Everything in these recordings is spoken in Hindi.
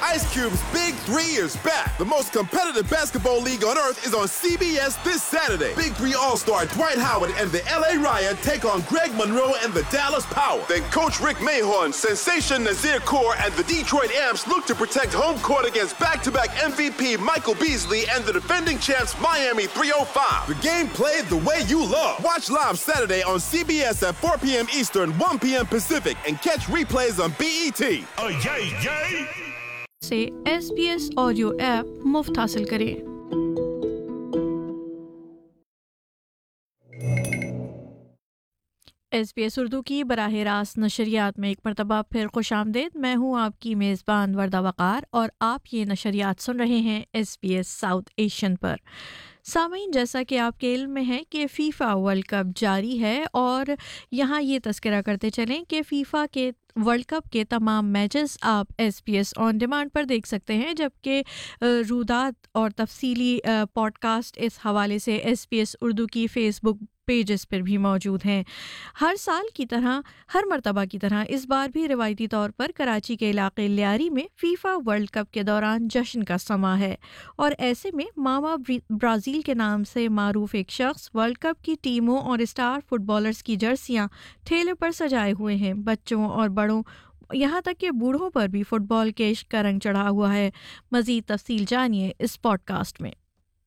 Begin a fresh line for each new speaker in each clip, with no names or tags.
Ice Cube's Big 3 is back. The most competitive basketball league on earth is on CBS this Saturday. Big 3 All-Star Dwight Howard and the LA Riot take on Greg Monroe and the Dallas Power. Then Coach Rick Mahorn, Sensation Nazir Kaur, and the Detroit Amps look to protect home court against back-to-back MVP Michael Beasley and the defending champs Miami 305. The game played the way you love. Watch live Saturday on CBS at 4 p.m. Eastern, 1 p.m. Pacific, and catch replays on BET.
Oh, yay!
से SBS ऑडियो ऐप मुफ्त हासिल करें। SBS उर्दू की बराह रास्त नशरियात में एक मरतबा फिर खुशामदीद। मैं हूँ आपकी मेज़बान वर्दा वक़ार और आप ये नशरियात सुन रहे हैं SBS साउथ एशियन पर। सामीन, जैसा कि आपके इल्म में है कि फ़ीफ़ा वर्ल्ड कप जारी है और यहाँ ये तज़किरा करते चलें कि फ़ीफ़ा के वर्ल्ड कप के तमाम मैचेस आप SBS ऑन डिमांड पर देख सकते हैं, जबकि रूदात और तफसीली पॉडकास्ट इस हवाले से SBS उर्दू की फ़ेसबुक पेजेस पर भी मौजूद हैं। हर साल की तरह, हर मरतबा की तरह इस बार भी रिवायती तौर पर कराची के इलाके लियारी में फ़ीफ़ा वर्ल्ड कप के दौरान जश्न का समा है और ऐसे में मामा ब्राज़ील के नाम से मारूफ एक शख्स वर्ल्ड कप की टीमों और स्टार फुटबॉलर्स की जर्सियां ठेले पर सजाए हुए हैं। बच्चों और बड़ों, यहाँ तक कि बूढ़ों पर भी फुटबॉल के इश्क का रंग चढ़ा हुआ है। मज़ीद तफसील जानिए इस पॉडकास्ट में।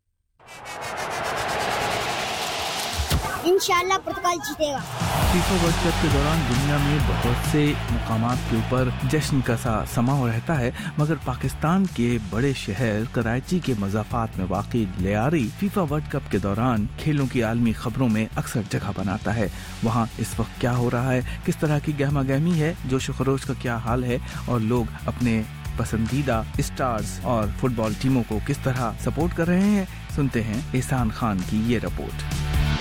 इंशाल्लाह पुर्तगाल जीतेगा।
फीफा वर्ल्ड कप के दौरान दुनिया में बहुत से मुकामात के ऊपर जश्न का सा समा रहता है, मगर पाकिस्तान के बड़े शहर कराची के मज़ाफ़ात में वाक़ई लियारी फीफा वर्ल्ड कप के दौरान खेलों की आलमी खबरों में अक्सर जगह बनाता है। वहाँ इस वक्त क्या हो रहा है, किस तरह की गहमा गहमी है, जोश खरोश का क्या हाल है और लोग अपने पसंदीदा स्टार्स और फुटबॉल टीमों को किस तरह सपोर्ट कर रहे हैं, सुनते हैं एहसान खान की ये रिपोर्ट।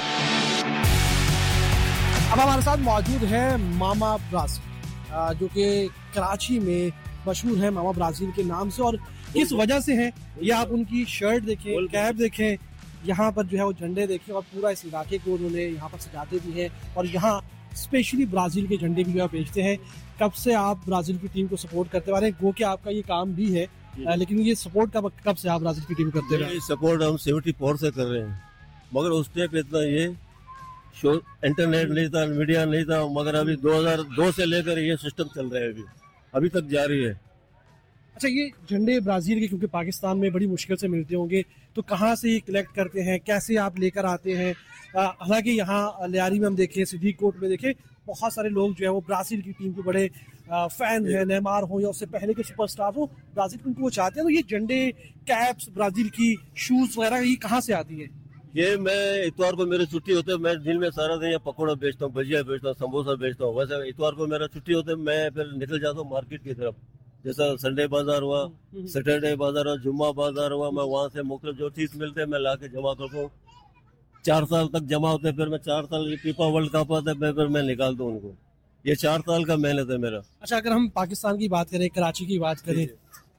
अब हमारे साथ मौजूद है मामा ब्राज़ील, जो कि कराची में मशहूर है मामा ब्राज़ील के नाम से। और किस वजह से है ये आप उनकी शर्ट देखें, कैप देखें, यहाँ पर जो है वो झंडे देखें और पूरा इस इलाके को उन्होंने यहाँ पर सजाते भी हैं और यहाँ स्पेशली ब्राज़ील के झंडे भी जो है बेचते हैं। कब से आप ब्राज़ील की टीम को सपोर्ट करते आ रहे हैं? गो कि आपका ये काम भी है, लेकिन ये सपोर्ट कब से आप ब्राज़ील की टीम करते रहे?
सपोर्ट हम 74 से कर रहे हैं, मगर उस टाइम इतना ये शो इंटरनेट नहीं था, मीडिया नहीं था, मगर अभी 2002 से लेकर ये सिस्टम चल रहा है, अभी तक जारी है।
अच्छा, ये झंडे ब्राज़ील के क्योंकि पाकिस्तान में बड़ी मुश्किल से मिलते होंगे, तो कहाँ से ये कलेक्ट करते हैं, कैसे आप लेकर आते हैं? हालांकि यहाँ लियारी में हम देखें, सिद्दीक कोट में देखें, बहुत सारे लोग जो है वो ब्राज़ील की टीम के बड़े फैन हैं, नेमार हो या उससे पहले के सुपरस्टार हो, ब्राज़ील उनको वो चाहते हैं। तो ये झंडे, कैप्स, ब्राज़ील की शूज़ वगैरह ये कहाँ से आती है?
ये मैं इतवार को मेरी छुट्टी होते है, मैं दिन में सारा दिन पकौड़ा बेचता हूँ, भजिया बेचता हूँ, समोसा बेचता हूँ। वैसे इतवार को मेरा छुट्टी होते है, मैं फिर निकल जाता हूँ मार्केट की तरफ। जैसा संडे बाजार हुआ, सैटरडे बाजार हुआ, जुम्मा बाजार हुआ, मैं वहाँ से मुख्तलिफ जो चीज मिलते हैं मैं ला के जमा करता हूँ। 4 साल तक जमा होते हैं, फिर मैं 4 साल फीफा वर्ल्ड कप आता है, फिर मैं निकालता हूँ उनको। ये 4 साल का मेहनत है मेरा।
अच्छा, अगर हम पाकिस्तान की बात करें, कराची की बात करें,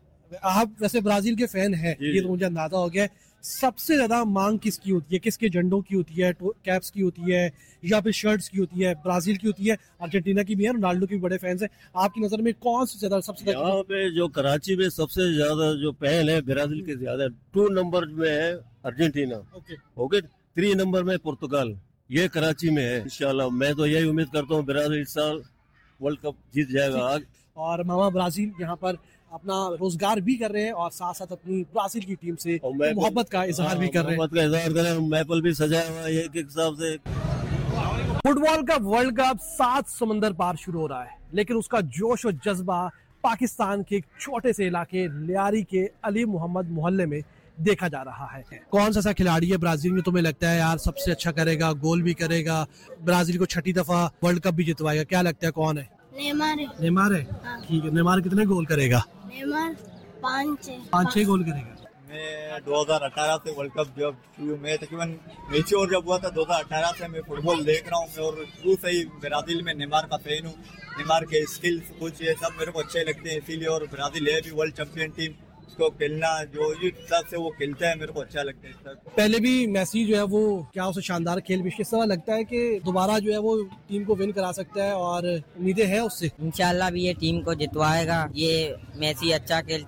आप वैसे ब्राज़ील के फैन हैं, ये तो मुझे अंदाजा हो गया है। सबसे ज्यादा मांग किसकी होती है? किसके झंडों की होती है? कैप्स की होती है या फिर शर्ट्स की होती है? ब्राज़ील की होती है, अर्जेंटीना की भी है, रोनाल्डो के भी बड़े फैंस हैं। आपकी नजर में कौन से ज्यादा सबसे ज्यादा?
यहाँ पे जो कराची में सबसे ज्यादा जो फैन है ब्राज़ील के ज्यादा, 2 नंबर में है अर्जेंटीना, ओके, 3 नंबर में पुर्तगाल, ये कराची में है। इंशाल्लाह मैं तो यही उम्मीद करता हूँ ब्राज़ील इस साल वर्ल्ड कप जीत जाएगा।
और मामा ब्राज़ील यहाँ पर अपना रोजगार भी कर रहे हैं और साथ साथ अपनी ब्राज़ील की टीम से मोहब्बत का इजहार भी कर रहे हैं।
मोहब्बत का इजहार कर रहे हैं, मैपल भी सजाया हुआ है एक हिसाब से।
फुटबॉल का वर्ल्ड कप 7 समंदर पार शुरू हो रहा है, लेकिन उसका जोश और जज्बा पाकिस्तान के एक छोटे से इलाके लियारी के अली मोहम्मद मोहल्ले में देखा जा रहा है। कौन सा खिलाड़ी है ब्राज़ील में तुम्हें लगता है यार सबसे अच्छा करेगा, गोल भी करेगा, ब्राज़ील को 6ठी दफा वर्ल्ड कप भी जितवाएगा? क्या लगता है कौन है? नेमार है। ठीक है, नेमार कितने गोल करेगा?
नेमार
5-6 गोल करेगा।
मैं 2018 से वर्ल्ड कप जब शुरू में तकरीबन मैच्योर जब हुआ था 2018 से मैं फुटबॉल देख रहा हूँ मैं, और शुरू से ही ब्राज़ील में नेमार का फैन हूँ। नेमार के स्किल्स कुछ ये सब मेरे को अच्छे लगते हैं, इसीलिए। और ब्राज़ील है भी वर्ल्ड चैंपियन टीम, उसको खेलना जो जिस हिसाब से वो खेलता है मेरे को अच्छा लगता है सर।
पहले भी मेसी जो है वो क्या उसे शानदार खेल भी, इस तरह लगता है कि दोबारा जो है वो टीम को विन करा सकता है और उम्मीदें हैं उससे।
इंशाल्लाह भी ये टीम को जितवाएगा। ये मेसी अच्छा खेल